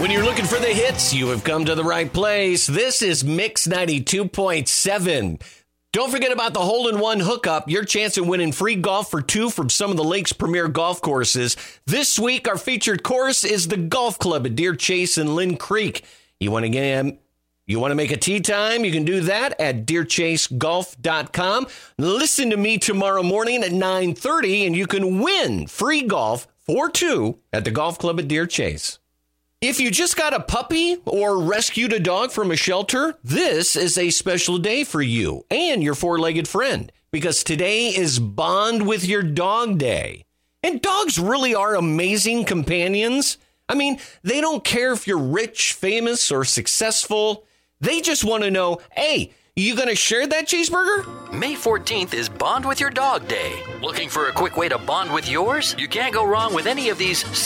When you're looking for the hits, you have come to the right place. This is Mix 92.7. Don't forget about the hole-in-one hookup, your chance at winning free golf for two from some of the lake's premier golf courses. This week, our featured course is the Golf Club at Deer Chase and Lynn Creek. You want to make a tee time? You can do that at deerchasegolf.com. Listen to me tomorrow morning at 9:30, and you can win free golf for two at the Golf Club at Deer Chase. If you just got a puppy or rescued a dog from a shelter, this is a special day for you and your four-legged friend, because today is Bond with Your Dog Day. And dogs really are amazing companions. I mean, they don't care if you're rich, famous, or successful. They just want to know, hey, you going to share that cheeseburger? May 14th is Bond with Your Dog Day. Looking for a quick way to bond with yours? You can't go wrong with any of these